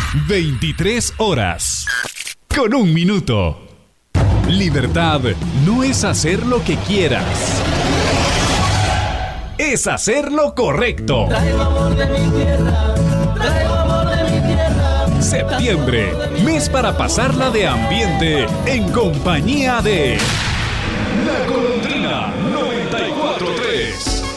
23 horas. Con un minuto. Libertad no es hacer lo que quieras. Es hacer lo correcto. Traigo amor de mi tierra, traigo amor de mi tierra. Septiembre, mes para pasarla de ambiente en compañía de... La